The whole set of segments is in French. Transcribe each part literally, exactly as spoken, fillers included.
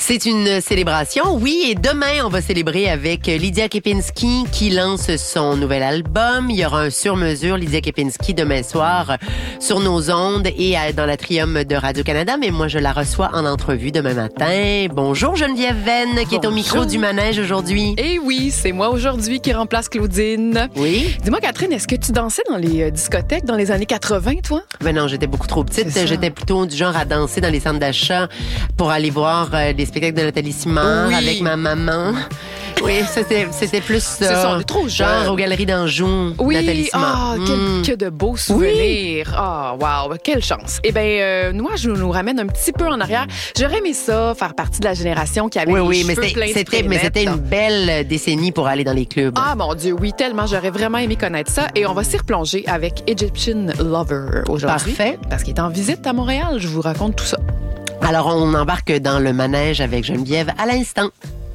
C'est une célébration, oui, et demain, on va célébrer avec Lydia Kepinski qui lance son nouvel album. Il y aura un sur-mesure Lydia Kepinski demain soir sur nos ondes et dans l'Atrium de Radio-Canada, mais moi, je la reçois en entrevue demain matin. Bonjour Geneviève Venn, qui Bonjour. est au micro du manège aujourd'hui. Eh oui, c'est moi aujourd'hui qui remplace Claudine. Oui. Dis-moi, Catherine, est-ce que tu dansais dans les euh, discothèques dans les années quatre-vingt, toi? Ben non, j'étais beaucoup trop petite. J'étais plutôt du genre à danser dans les centres d'achat pour aller voir euh, des spectacles de Nathalie Simard oui. avec ma maman. Oui, c'était, c'était plus ça. C'est ça, on est trop genre jeune. aux Galeries d'Anjou, oui. Nathalie Simard. Ah, mm. que, que de beaux souvenirs. Ah, oui. oh, wow, quelle chance. Eh bien, euh, moi, je nous ramène un petit peu en arrière. J'aurais aimé ça, faire partie de la génération qui avait oui, les oui, cheveux mais pleins c'était, de c'était, mais c'était une belle décennie pour aller dans les clubs. Ah, mon Dieu, oui, tellement. J'aurais vraiment aimé connaître ça. Et on va s'y replonger avec Egyptian Lover aujourd'hui. Parfait. Parce qu'il est en visite à Montréal. Je vous raconte tout ça. Alors, on embarque dans le manège avec Geneviève à l'instant.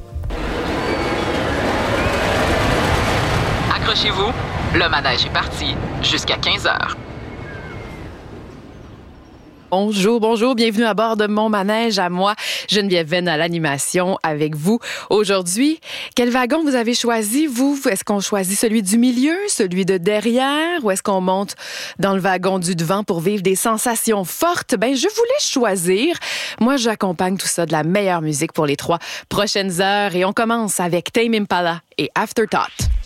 Accrochez-vous, le manège est parti jusqu'à quinze heures. Bonjour, bonjour, bienvenue à bord de mon manège à moi, Geneviève Venn à l'animation avec vous. Aujourd'hui, quel wagon vous avez choisi, vous? Est-ce qu'on choisit celui du milieu, celui de derrière, ou est-ce qu'on monte dans le wagon du devant pour vivre des sensations fortes? Ben, je vous laisse choisir. Moi, j'accompagne tout ça de la meilleure musique pour les trois prochaines heures et on commence avec Tame Impala et Afterthought.